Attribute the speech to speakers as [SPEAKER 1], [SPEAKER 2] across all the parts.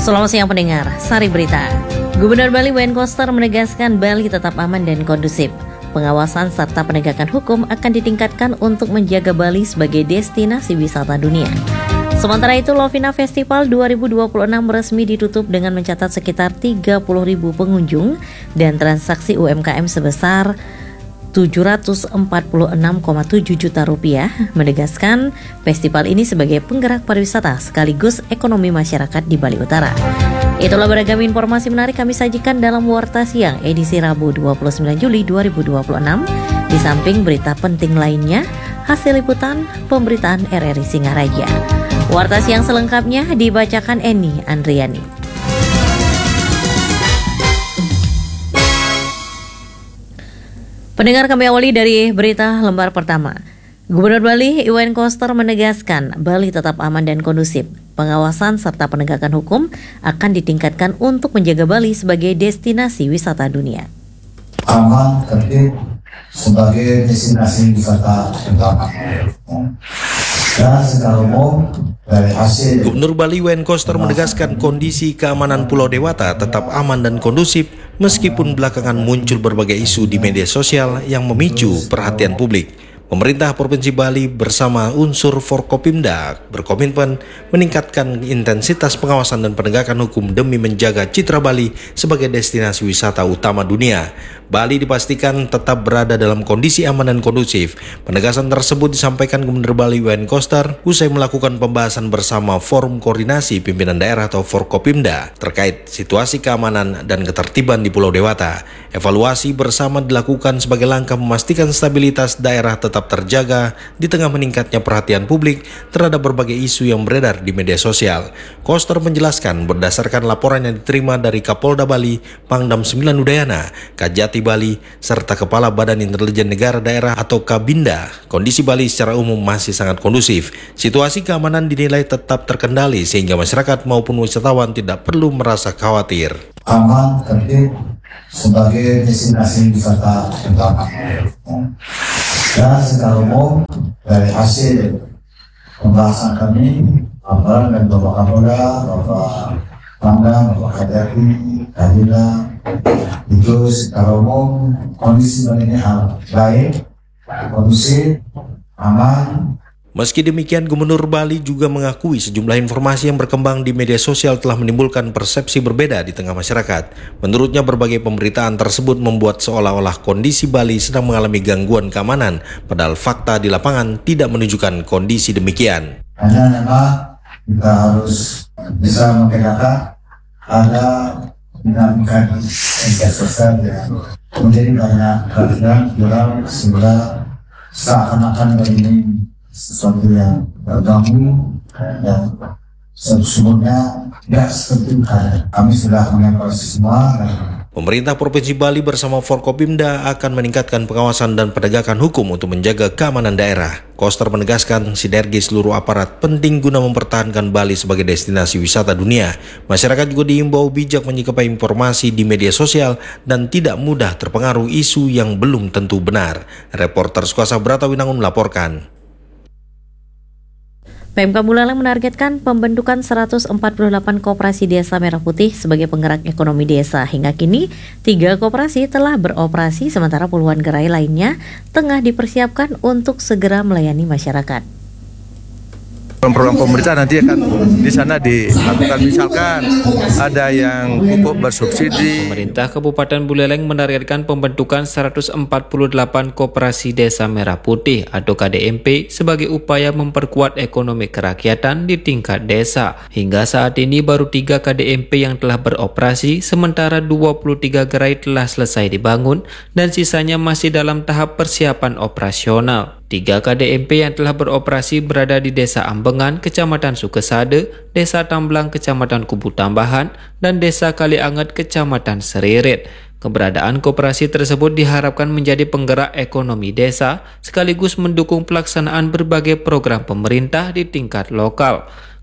[SPEAKER 1] Selamat siang pendengar, Sari Berita. Gubernur Bali Wayan Koster menegaskan Bali tetap aman dan kondusif. Pengawasan serta penegakan hukum akan ditingkatkan untuk menjaga Bali sebagai destinasi wisata dunia. Sementara itu, Lovina Festival 2026 resmi ditutup dengan mencatat sekitar 30.000 pengunjung dan transaksi UMKM sebesar 746,7 juta rupiah, menegaskan festival ini sebagai penggerak pariwisata sekaligus ekonomi masyarakat di Bali Utara. Itulah beragam informasi menarik kami sajikan dalam Warta Siang edisi Rabu 29 Juli 2026. Di samping berita penting lainnya, hasil liputan pemberitaan RRI Singaraja. Warta Siang selengkapnya dibacakan Eni Andriani. Pendengar, kami awali dari berita lembar pertama. Gubernur Bali Wayan Koster menegaskan Bali tetap aman dan kondusif. Pengawasan serta penegakan hukum akan ditingkatkan untuk menjaga Bali sebagai destinasi wisata dunia.
[SPEAKER 2] Aman, tertib sebagai destinasi wisata utama. Dan secara umum dari hasil
[SPEAKER 3] Gubernur Bali Wayan Koster menegaskan kondisi keamanan Pulau Dewata tetap aman dan kondusif meskipun belakangan muncul berbagai isu di media sosial yang memicu perhatian publik. Pemerintah Provinsi Bali bersama unsur Forkopimda berkomitmen meningkatkan intensitas pengawasan dan penegakan hukum demi menjaga citra Bali sebagai destinasi wisata utama dunia. Bali dipastikan tetap berada dalam kondisi aman dan kondusif. Penegasan tersebut disampaikan Gubernur Bali Wayan Koster usai melakukan pembahasan bersama Forum Koordinasi Pimpinan Daerah atau Forkopimda terkait situasi keamanan dan ketertiban di Pulau Dewata. Evaluasi bersama dilakukan sebagai langkah memastikan stabilitas daerah tetap terjaga di tengah meningkatnya perhatian publik terhadap berbagai isu yang beredar di media sosial. Koster menjelaskan berdasarkan laporan yang diterima dari Kapolda Bali, Pangdam 9 Udayana, Kajati Bali, serta Kepala Badan Intelijen Negara Daerah atau Kabinda, kondisi Bali secara umum masih sangat kondusif. Situasi keamanan dinilai tetap terkendali sehingga masyarakat maupun wisatawan tidak perlu merasa khawatir.
[SPEAKER 2] aman, tertib sebagai destinasi wisata utama. Dan secara umum dari hasil pembahasan kami, Bapak dan Bapak Kapolda, Bapak Pangdam, Bapak Kajati, Kabinda, itu secara umum kondisi ini baik, kondusif, aman.
[SPEAKER 3] Meski demikian, Gubernur Bali juga mengakui sejumlah informasi yang berkembang di media sosial telah menimbulkan persepsi berbeda di tengah masyarakat. Menurutnya, berbagai pemberitaan tersebut membuat seolah-olah kondisi Bali sedang mengalami gangguan keamanan, padahal fakta di lapangan tidak menunjukkan kondisi demikian.
[SPEAKER 2] Hanya memang kita harus bisa membedakan ada dinamika media sosial yang menjadi banyak perhatian viral sehingga seakan-akan ini sesuatu yang terganggu dan sebelumnya tidak seperti itu. Kami sudah mengevaluasi semua.
[SPEAKER 3] Pemerintah Provinsi Bali bersama Forkopimda akan meningkatkan pengawasan dan penegakan hukum untuk menjaga keamanan daerah. Koster menegaskan sinergi seluruh aparat penting guna mempertahankan Bali sebagai destinasi wisata dunia. Masyarakat juga diimbau bijak menyikapi informasi di media sosial dan tidak mudah terpengaruh isu yang belum tentu benar. Reporter Suasa Brata Winangun melaporkan.
[SPEAKER 1] PMK Buleleng menargetkan pembentukan 148 koperasi desa Merah Putih sebagai penggerak ekonomi desa. Hingga kini, 3 koperasi telah beroperasi sementara puluhan gerai lainnya tengah dipersiapkan untuk segera melayani masyarakat.
[SPEAKER 4] Program pemerintah nanti akan di sana dilakukan, misalkan ada yang pupuk bersubsidi.
[SPEAKER 5] Pemerintah Kabupaten Buleleng menargetkan pembentukan 148 koperasi desa Merah Putih atau KDMP sebagai upaya memperkuat ekonomi kerakyatan di tingkat desa. Hingga saat ini baru 3 KDMP yang telah beroperasi, sementara 23 gerai telah selesai dibangun dan sisanya masih dalam tahap persiapan operasional. 3 KDMP yang telah beroperasi berada di Desa Ambengan, Kecamatan Sukesade, Desa Tamblang, Kecamatan Kubu Tambahan, dan Desa Kalianget, Kecamatan Seririt. Keberadaan koperasi tersebut diharapkan menjadi penggerak ekonomi desa, sekaligus mendukung pelaksanaan berbagai program pemerintah di tingkat lokal.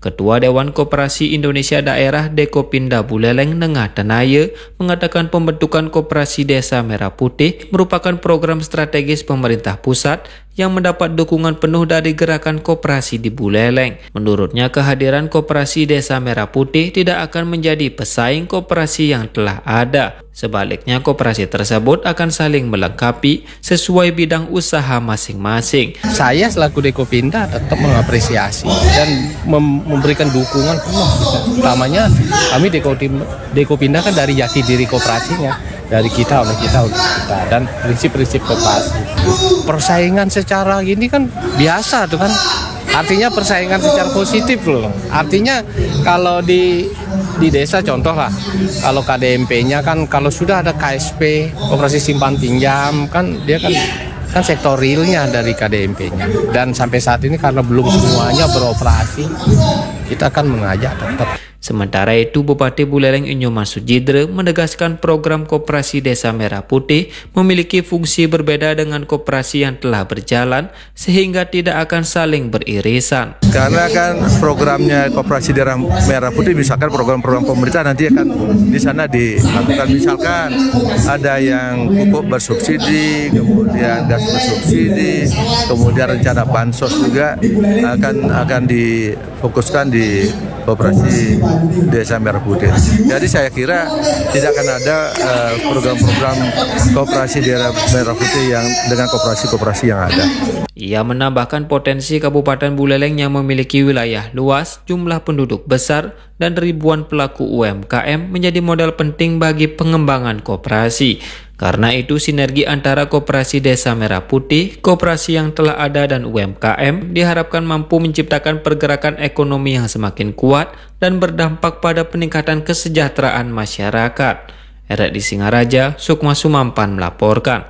[SPEAKER 5] Ketua Dewan Koperasi Indonesia Daerah Dekopinda Buleleng Nengah Tenaya mengatakan pembentukan Koperasi Desa Merah Putih merupakan program strategis pemerintah pusat yang mendapat dukungan penuh dari gerakan koperasi di Buleleng. Menurutnya, kehadiran Koperasi Desa Merah Putih tidak akan menjadi pesaing koperasi yang telah ada. Sebaliknya, koperasi tersebut akan saling melengkapi sesuai bidang usaha masing-masing.
[SPEAKER 6] Saya selaku Dekopinda tetap mengapresiasi dan memberikan dukungan penuh. Utamanya kami Dekopinda kan dari jati diri koperasinya, dari kita oleh kita untuk kita, dan prinsip-prinsip koperasi. Persaingan secara gini kan biasa tuh kan. Artinya persaingan secara positif loh. Artinya kalau di desa contoh lah, kalau KDMP-nya kan kalau sudah ada KSP, koperasi simpan pinjam, kan dia kan sektor realnya dari KDMP-nya. Dan sampai saat ini karena belum semuanya beroperasi, kita akan mengajak tetap.
[SPEAKER 5] Sementara itu, Bupati Buleleng Inyoman Sujidre menegaskan program Koperasi Desa Merah Putih memiliki fungsi berbeda dengan koperasi yang telah berjalan sehingga tidak akan saling beririsan.
[SPEAKER 4] Karena kan programnya Koperasi Daerah Merah Putih, misalkan program-program pemerintah nanti akan di sana dilakukan, misalkan ada yang pupuk bersubsidi, kemudian gas bersubsidi, kemudian rencana bansos juga akan difokuskan di Koperasi Desa Merah Putih. Jadi saya kira tidak akan ada program-program Koperasi Daerah Merah Putih yang dengan koperasi-koperasi yang ada.
[SPEAKER 5] Ia menambahkan potensi Kabupaten Buleleng yang memiliki wilayah luas, jumlah penduduk besar, dan ribuan pelaku UMKM menjadi modal penting bagi pengembangan koperasi. Karena itu, sinergi antara Koperasi Desa Merah Putih, koperasi yang telah ada, dan UMKM diharapkan mampu menciptakan pergerakan ekonomi yang semakin kuat dan berdampak pada peningkatan kesejahteraan masyarakat. RRI Singaraja, Sukma Sumampan melaporkan.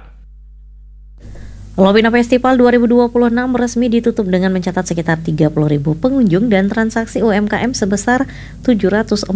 [SPEAKER 1] Lovina Festival 2026 resmi ditutup dengan mencatat sekitar 30.000 pengunjung dan transaksi UMKM sebesar 746,7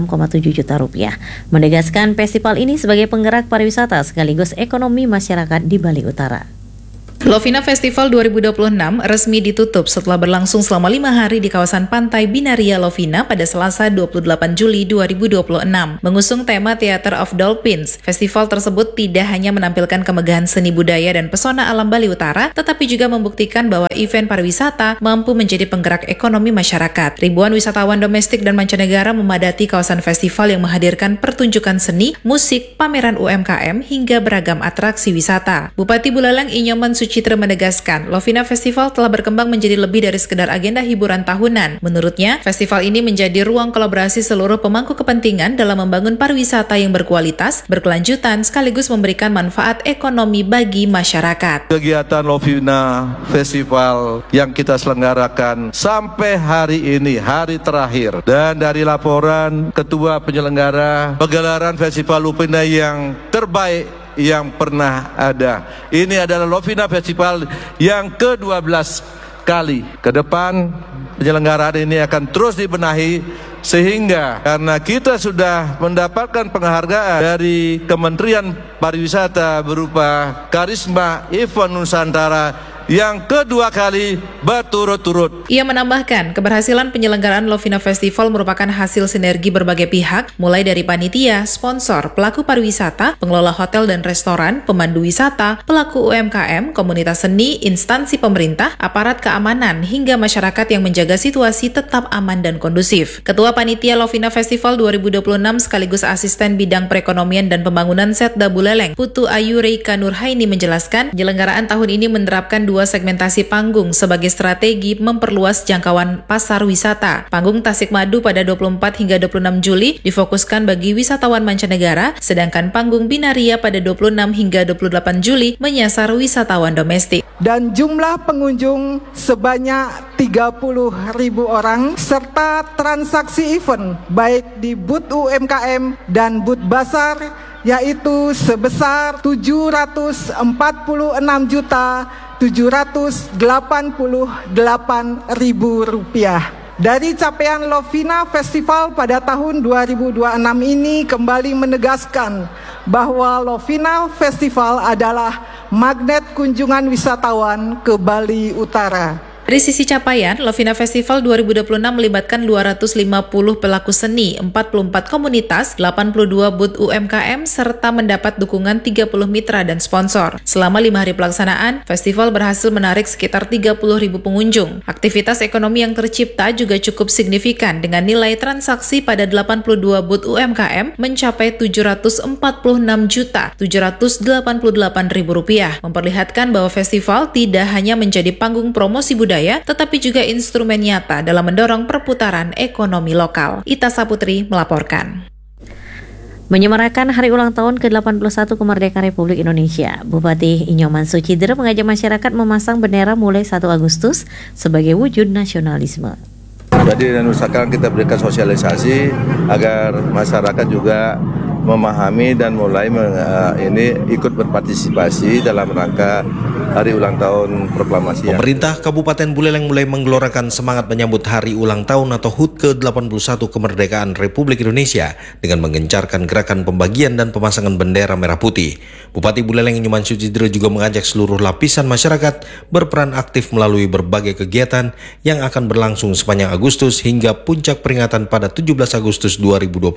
[SPEAKER 1] juta rupiah. Menegaskan festival ini sebagai penggerak pariwisata sekaligus ekonomi masyarakat di Bali Utara.
[SPEAKER 7] Lovina Festival 2026 resmi ditutup setelah berlangsung selama 5 hari di kawasan Pantai Binaria Lovina pada Selasa 28 Juli 2026. Mengusung tema Theater of Dolphins, festival tersebut tidak hanya menampilkan kemegahan seni budaya dan pesona alam Bali Utara, tetapi juga membuktikan bahwa event pariwisata mampu menjadi penggerak ekonomi masyarakat. Ribuan wisatawan domestik dan mancanegara memadati kawasan festival yang menghadirkan pertunjukan seni, musik, pameran UMKM, hingga beragam atraksi wisata. Bupati Buleleng Inyoman Sujidre menegaskan, Lovina Festival telah berkembang menjadi lebih dari sekedar agenda hiburan tahunan. Menurutnya, festival ini menjadi ruang kolaborasi seluruh pemangku kepentingan dalam membangun pariwisata yang berkualitas, berkelanjutan, sekaligus memberikan manfaat ekonomi bagi masyarakat.
[SPEAKER 4] Kegiatan Lovina Festival yang kita selenggarakan sampai hari ini, hari terakhir. Dan dari laporan Ketua Penyelenggara, pegelaran Festival Lovina yang terbaik yang pernah ada. Ini adalah Lovina Festival yang ke-12 kali. Ke depan penyelenggaraan ini akan terus dibenahi sehingga karena kita sudah mendapatkan penghargaan dari Kementerian Pariwisata berupa Karisma Event Nusantara yang kedua kali berturut-turut.
[SPEAKER 7] Ia menambahkan, keberhasilan penyelenggaraan Lovina Festival merupakan hasil sinergi berbagai pihak, mulai dari panitia, sponsor, pelaku pariwisata, pengelola hotel dan restoran, pemandu wisata, pelaku UMKM, komunitas seni, instansi pemerintah, aparat keamanan, hingga masyarakat yang menjaga situasi tetap aman dan kondusif. Ketua Panitia Lovina Festival 2026 sekaligus Asisten Bidang Perekonomian dan Pembangunan Setda Buleleng, Putu Ayu Reika Nurhaini menjelaskan, penyelenggaraan tahun ini menerapkan dua segmentasi panggung sebagai strategi memperluas jangkauan pasar wisata. Panggung Tasikmadu pada 24 hingga 26 Juli difokuskan bagi wisatawan mancanegara, sedangkan panggung Binaria pada 26 hingga 28 Juli menyasar wisatawan domestik.
[SPEAKER 8] Dan jumlah pengunjung sebanyak 30.000 orang serta transaksi event baik di booth UMKM dan booth Basar yaitu sebesar 746.788.000 rupiah. Dari capaian Lovina Festival pada tahun 2026 ini kembali menegaskan bahwa Lovina Festival adalah magnet kunjungan wisatawan ke Bali Utara.
[SPEAKER 7] Dari sisi capaian, Lovina Festival 2026 melibatkan 250 pelaku seni, 44 komunitas, 82 booth UMKM, serta mendapat dukungan 30 mitra dan sponsor. Selama 5 hari pelaksanaan, festival berhasil menarik sekitar 30.000 pengunjung. Aktivitas ekonomi yang tercipta juga cukup signifikan dengan nilai transaksi pada 82 booth UMKM mencapai Rp746.788.000, memperlihatkan bahwa festival tidak hanya menjadi panggung promosi budaya, tetapi juga instrumen nyata dalam mendorong perputaran ekonomi lokal. Ita Saputri melaporkan.
[SPEAKER 1] Menyemarakan hari ulang tahun ke-81 kemerdekaan Republik Indonesia, Bupati Inyoman Sucidere mengajak masyarakat memasang bendera mulai 1 Agustus sebagai wujud nasionalisme.
[SPEAKER 4] Jadi dan usahakan kita berikan sosialisasi agar masyarakat juga memahami dan mulai ikut berpartisipasi dalam rangka hari ulang tahun proklamasi.
[SPEAKER 3] Pemerintah Kabupaten Buleleng mulai menggelorakan semangat menyambut hari ulang tahun atau HUT ke-81 kemerdekaan Republik Indonesia dengan menggencarkan gerakan pembagian dan pemasangan bendera merah putih. Bupati Buleleng Inyoman Sucidere juga mengajak seluruh lapisan masyarakat berperan aktif melalui berbagai kegiatan yang akan berlangsung sepanjang Agustus hingga puncak peringatan pada 17 Agustus 2026.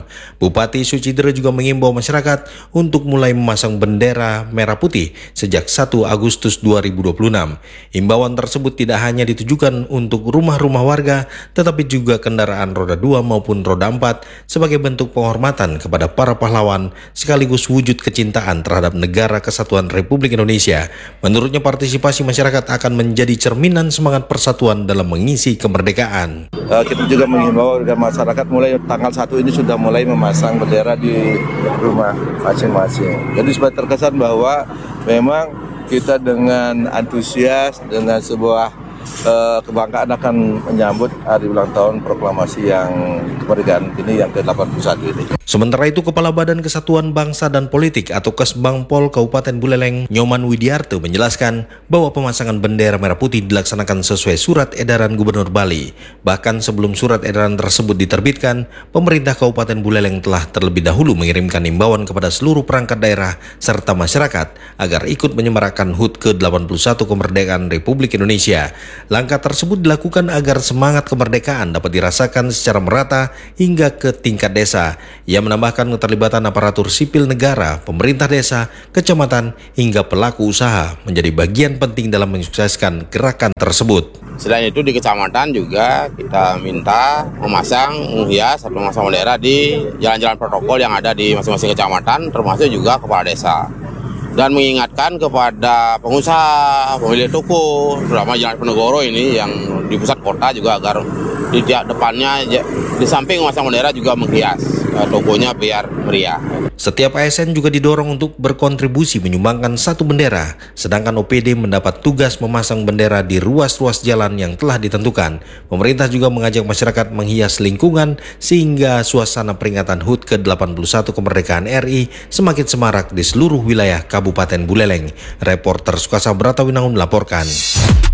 [SPEAKER 3] Bupati Sucidere juga mengimbau masyarakat untuk mulai memasang bendera merah putih sejak 1 Agustus 2026. Imbauan tersebut tidak hanya ditujukan untuk rumah-rumah warga, tetapi juga kendaraan roda 2 maupun roda 4 sebagai bentuk penghormatan kepada para pahlawan sekaligus wujud kecintaan terhadap negara kesatuan Republik Indonesia. Menurutnya partisipasi masyarakat akan menjadi cerminan semangat persatuan dalam mengisi kemerdekaan.
[SPEAKER 4] Kita juga mengimbau agar masyarakat mulai tanggal 1 ini sudah mulai memasang bendera di rumah masing-masing. Jadi supaya terkesan bahwa memang kita dengan antusias, dengan sebuah kebanggaan akan menyambut hari ulang tahun proklamasi yang kemerdekaan ini yang ke-81 ini.
[SPEAKER 3] Sementara itu, Kepala Badan Kesatuan Bangsa dan Politik atau Kesbangpol Kabupaten Buleleng, Nyoman Widiarto menjelaskan bahwa pemasangan bendera merah putih dilaksanakan sesuai surat edaran Gubernur Bali. Bahkan sebelum surat edaran tersebut diterbitkan, pemerintah Kabupaten Buleleng telah terlebih dahulu mengirimkan imbauan kepada seluruh perangkat daerah serta masyarakat agar ikut menyemarakan HUT ke-81 kemerdekaan Republik Indonesia. Langkah tersebut dilakukan agar semangat kemerdekaan dapat dirasakan secara merata hingga ke tingkat desa. Ia menambahkan keterlibatan aparatur sipil negara, pemerintah desa, kecamatan, hingga pelaku usaha menjadi bagian penting dalam mensukseskan gerakan tersebut.
[SPEAKER 9] Selain itu di kecamatan juga kita minta menghias atau memasang bendera di jalan-jalan protokol yang ada di masing-masing kecamatan, termasuk juga kepala desa. Dan mengingatkan kepada pengusaha, pemilik toko, terutama Jalan Penegoro ini yang di pusat kota juga agar di tiap depannya, di samping memasang bendera juga menghias tokonya biar meriah.
[SPEAKER 3] Setiap ASN juga didorong untuk berkontribusi menyumbangkan 1 bendera, sedangkan OPD mendapat tugas memasang bendera di ruas-ruas jalan yang telah ditentukan. Pemerintah juga mengajak masyarakat menghias lingkungan sehingga suasana peringatan HUT ke-81 kemerdekaan RI semakin semarak di seluruh wilayah Kabupaten Buleleng. Reporter Sukasa Bratawinangun melaporkan.